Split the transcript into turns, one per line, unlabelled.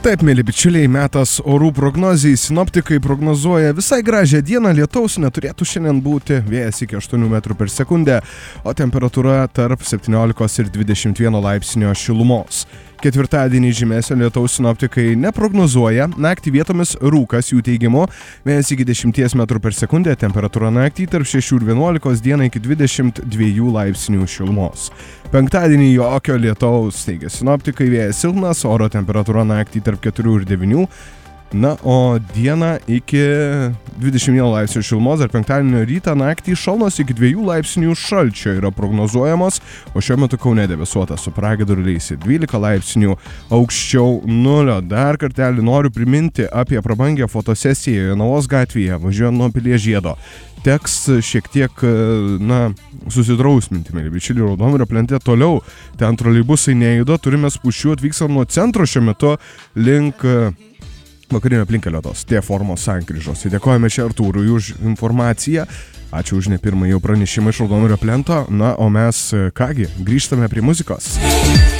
Taip, mėly bičiuliai, metas orų prognozijai. Sinoptikai prognozuoja visai gražią dieną, lietaus neturėtų šiandien būti, vėjas iki 8 metrų per sekundę, o temperatūra tarp 17 ir 21 laipsnio šilumos. Ketvirtadienį žymesio lietaus sinoptikai neprognozuoja, naktį vietomis rūkas jų teigimu, vėjas iki 10 metrų per sekundę, temperatūra naktį tarp 6 ir 11, dieną iki 22 laipsnių šilumos. Penktadienį jokio lietaus, teigia sinoptikai, vėjas silpnas, oro temperatūra naktį tarp 4 ir 9, na, o dieną iki 21 laipsnių šilumos, ar penktadienio rytą naktį šalnos iki 2 laipsnių šalčio yra prognozuojamos, o šiuo metu Kaune debesuota su pragiedruliais 12 laipsnių aukščiau nulio. Dar kartelį noriu priminti apie prabangę fotosesiją Jonavos gatvėje, važiuojant nuo Pilies žiedo. Teks šiek tiek, susidrausminti, mėly bičiuliai, Raudondvario plente toliau. Ten troleibusai nejuda, turime spūsčių, atvykstam nuo centro šiuo metu link vakarinio aplinkelio tos T-formos sankryžos. Dėkojame čia Artūrui už informaciją. Ačiū už ne pirmąjį pranešimą iš Raudondvario plento. Na, o mes, kągi, grįžtame prie muzikos.